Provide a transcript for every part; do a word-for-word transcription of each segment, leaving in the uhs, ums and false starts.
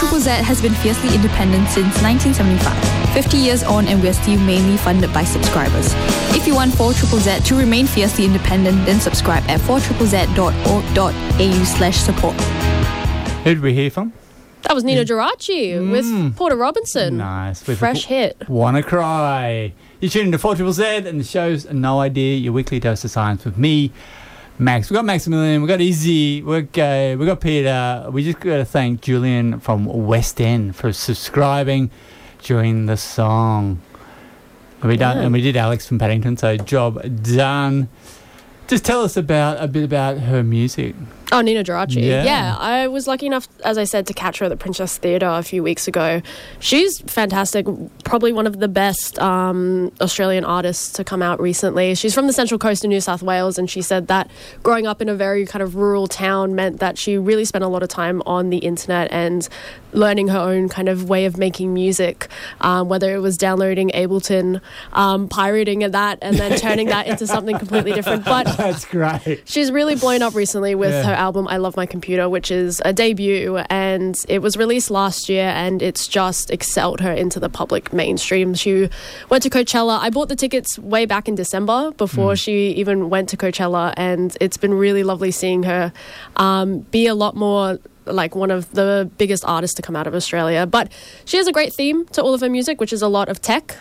Triple Z has been fiercely independent since nineteen seventy-five. fifty years on and we're still mainly funded by subscribers. If you want four Z Z Z to remain fiercely independent, then subscribe at four Z Z dot org dot a u slash support. Who did we hear from? That was Nina Geraci mm. with Porter Robinson. Nice. With Fresh hit. Wanna Cry. You're tuning into four Z Z Z and the show's No Idea, your weekly dose of science with me, Max. We've got Maximilian, we've got Izzy, we've got, we've got Peter. We just got to thank Julian from West End for subscribing during the song. And we, done, Yeah. and we did Alex from Paddington, so job done. Just tell us about a bit about her music. Oh, Nina Geraci. Yeah. yeah, I was lucky enough, as I said, to catch her at the Princess Theatre a few weeks ago. She's fantastic, probably one of the best um, Australian artists to come out recently. She's from the Central Coast of New South Wales, and she said that growing up in a very kind of rural town meant that she really spent a lot of time on the internet and learning her own kind of way of making music, um, whether it was downloading Ableton, um, pirating that, and then turning that into something completely different. But That's great. she's really blown up recently with Yeah. her album I Love My Computer, which is a debut, and it was released last year, and it's just excelled her into the public mainstream. She went to Coachella. I bought the tickets way back in December before mm. she even went to Coachella, and it's been really lovely seeing her um, be a lot more like one of the biggest artists to come out of Australia. But she has a great theme to all of her music, which is a lot of tech,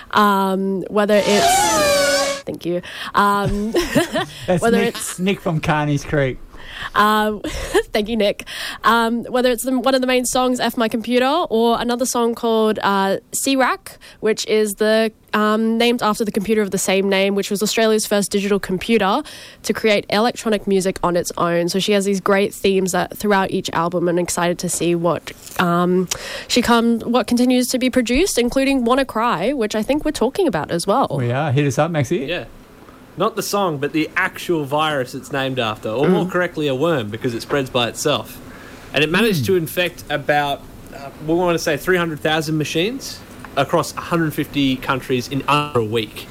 um, whether it's thank you um, That's whether Nick, it's Nick from Carney's Creek. Um, thank you, Nick. Um, whether it's the, one of the main songs, F My Computer, or another song called uh, C RAC, which is the um, named after the computer of the same name, which was Australia's first digital computer to create electronic music on its own. So she has these great themes that throughout each album, and excited to see what um, she come what continues to be produced, including Wanna Cry, which I think we're talking about as well. We are. Hit us up, Maxie. Yeah. Not the song, but the actual virus it's named after, or more correctly, a worm, because it spreads by itself. And it managed mm. to infect about, uh, we want to say, three hundred thousand machines across one hundred fifty countries in under a week.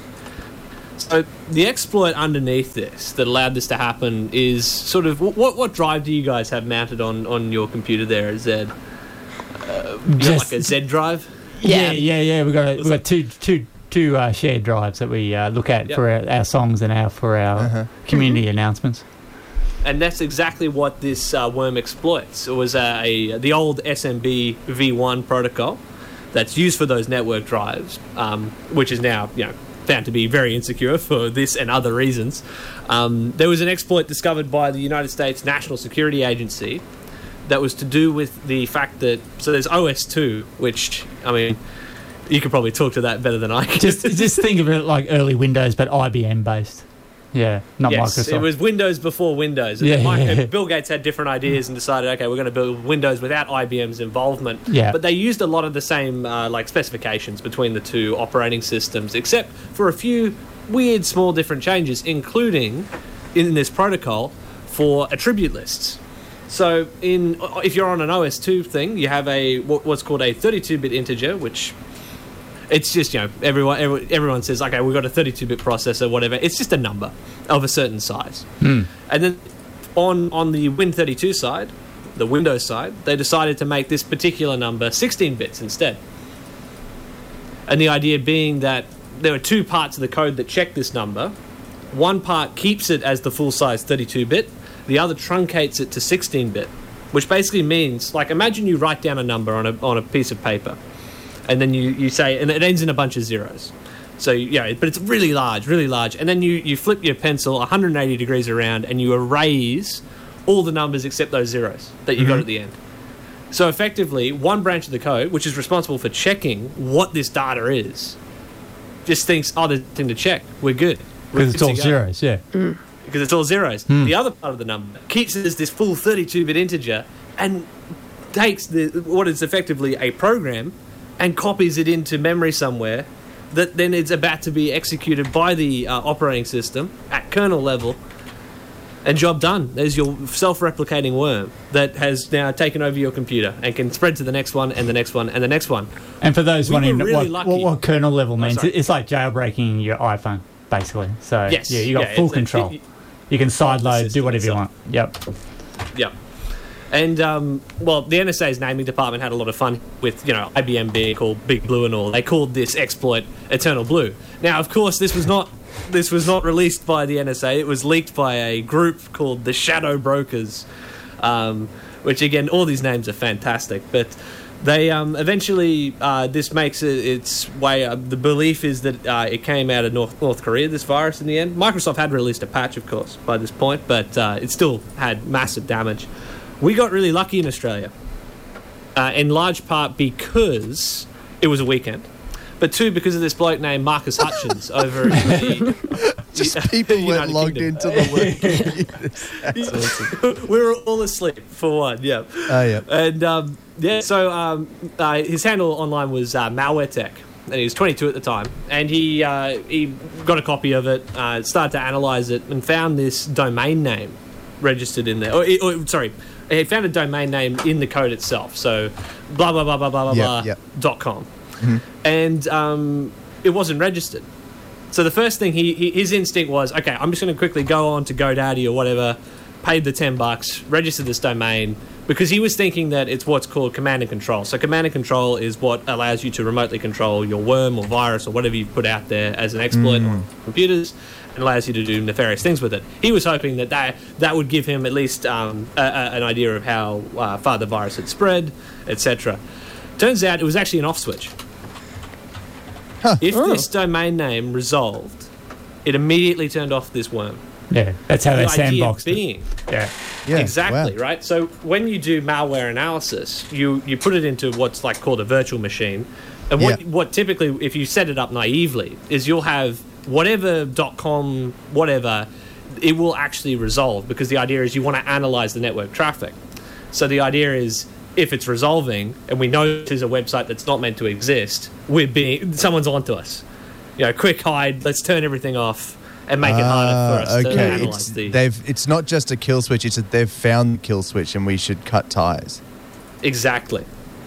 So the exploit underneath this that allowed this to happen is sort of, what what drive do you guys have mounted on, on your computer there at Z? Uh, like a Z drive? Yeah, yeah, yeah. yeah. We've got, a, we've got two... two two uh, shared drives that we uh, look at yep. for our, our songs and our for our uh-huh. community mm-hmm. announcements. And that's exactly what this uh, worm exploits. It was uh, a the old S M B v one protocol that's used for those network drives, um, which is now you know found to be very insecure for this and other reasons. Um, there was an exploit discovered by the United States National Security Agency that was to do with the fact that so there's O S two, which I mean. You could probably talk to that better than I can. Just, just think of it like early Windows, but I B M based. Yeah, not yes, Microsoft. It was Windows before Windows. Yeah, Mike, yeah. Bill Gates had different ideas and decided, okay, we're going to build Windows without I B M's involvement. Yeah. But they used a lot of the same uh, like specifications between the two operating systems, except for a few weird, small, different changes, including in this protocol for attribute lists. So, in if you're on an O S two thing, you have a what's called a thirty-two bit integer, which it's just, you know, everyone everyone, everyone says, okay, we've got a thirty-two bit processor, whatever. It's just a number of a certain size. Mm. And then on, on the Win thirty-two side, the Windows side, they decided to make this particular number sixteen bits instead. And the idea being that there are two parts of the code that check this number. One part keeps it as the full-size thirty-two bit. The other truncates it to sixteen bit, which basically means, like, imagine you write down a number on a on a piece of paper. And then you, you say, and it ends in a bunch of zeros. So, yeah, but it's really large, really large. And then you, you flip your pencil one hundred eighty degrees around and you erase all the numbers except those zeros that you mm-hmm. got at the end. So, effectively, one branch of the code, which is responsible for checking what this data is, just thinks, oh, there's nothing to check. We're good. Because it's all zeros, yeah. Mm. Because it's all zeros. Mm. The other part of the number keeps it as this full thirty-two bit integer and takes the what is effectively a program and copies it into memory somewhere that then it's about to be executed by the uh, operating system at kernel level, and job done. There's your self-replicating worm that has now taken over your computer and can spread to the next one and the next one and the next one. And for those we wondering really what, what, what kernel level means, oh, it's like jailbreaking your iPhone, basically. So, yes. yeah, you got yeah, full control. It, it, you can sideload, do whatever you want. Yep. Yep. And, um, well, the N S A's naming department had a lot of fun with, you know, I B M being called Big Blue and all. They called this exploit Eternal Blue. Now, of course, this was not this was not released by the N S A. It was leaked by a group called the Shadow Brokers, um, which, again, all these names are fantastic. But they um, eventually, uh, this makes it, its way, uh, the belief is that uh, it came out of North, North Korea, this virus, in the end. Microsoft had released a patch, of course, by this point, but uh, it still had massive damage. We got really lucky in Australia, uh, in large part because it was a weekend, but two, because of this bloke named Marcus Hutchins over in the... Just people United weren't logged Kingdom. into the work computers. That's awesome. We were all asleep, for one, yeah. Oh, yeah. And, um, yeah, so um, uh, his handle online was uh, Malware Tech, and he was twenty-two at the time, and he uh, he got a copy of it, uh, started to analyse it, and found this domain name registered in there. Or, or, sorry, he found a domain name in the code itself, so blah, blah, blah, blah, blah, Yeah, blah, yeah. dot com. Mm-hmm. And um, it wasn't registered. So the first thing, he, he his instinct was, okay, I'm just going to quickly go on to GoDaddy or whatever, paid the ten bucks, registered this domain, because he was thinking that it's what's called command and control. So command and control is what allows you to remotely control your worm or virus or whatever you've put out there as an exploit on computers, and allows you to do nefarious things with it. He was hoping that that, that would give him at least um, a, a, an idea of how uh, far the virus had spread, et cetera. Turns out it was actually an off switch. Huh. If Oh. this domain name resolved, it immediately turned off this worm. Yeah, that's how The they idea sandboxed it. being, Yeah. Yeah, exactly, wow. right? So when you do malware analysis, you, you put it into what's like called a virtual machine. And what, Yeah. what typically, if you set it up naively, is you'll have whatever .com, whatever, it will actually resolve, because the idea is you want to analyze the network traffic. So the idea is, if it's resolving and we know it is a website that's not meant to exist, we're being someone's onto us. You know, quick hide, let's turn everything off and make it harder for us Ah, to okay. analyze It's, the... they've, it's not just a kill switch, it's that they've found the kill switch and we should cut ties. Exactly.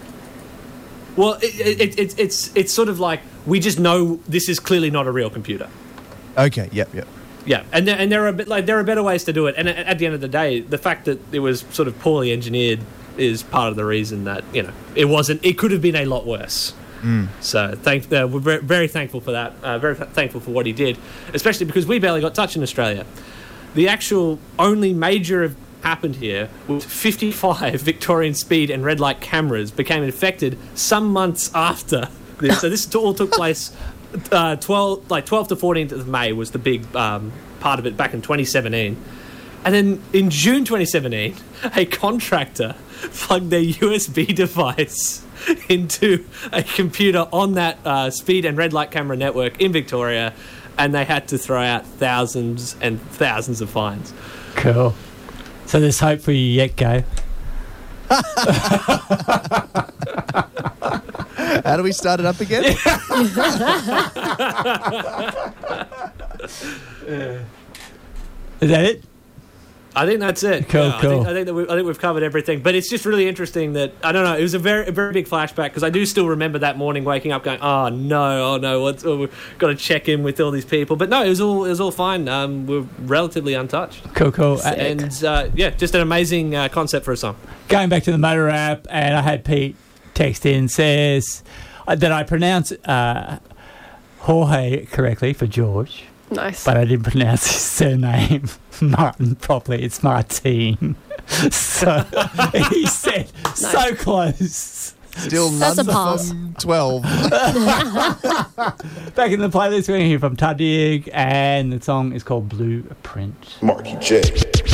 Well, it, it, it, it, it's it's sort of like, we just know this is clearly not a real computer. Okay, yep, yep. Yeah, and there, and there are a bit, like there are better ways to do it. And at, at the end of the day, the fact that it was sort of poorly engineered is part of the reason that, you know, it wasn't. It could have been a lot worse. Mm. So thank, uh, we're very, very thankful for that. Uh, very th- thankful for what he did, especially because we barely got touched in Australia. The actual only major of happened here was fifty-five Victorian speed and red light cameras became infected some months after this. So this all took place uh, twelve, like twelfth to fourteenth of May was the big um, part of it back in twenty seventeen. And then in June twenty seventeen, a contractor plugged their U S B device into a computer on that uh, speed and red light camera network in Victoria, and they had to throw out thousands and thousands of fines. Cool. So there's hope for you yet, Go. How do we start it up again? Is that it? I think that's it. Cool, Yeah, I cool. think, I think that we, I think we've covered everything, but it's just really interesting that I don't know. It was a very, a very big flashback, because I do still remember that morning waking up, going, "Oh no, oh no, what's? Oh, we've got to check in with all these people." But no, it was all, it was all fine. Um, we're relatively untouched, Cool, cool. Uh, and uh, yeah, just an amazing uh, concept for a song. going back to the motor app, and I had Pete text in, says uh, that I pronounce uh, Jorge correctly for George, Nice. but I didn't pronounce his surname Martin properly. It's Martin. So he said, so close. Still That's none a pass. from twelve. Back in the playlist, we're going to hear from Tadig, and the song is called Blueprint. Marky J.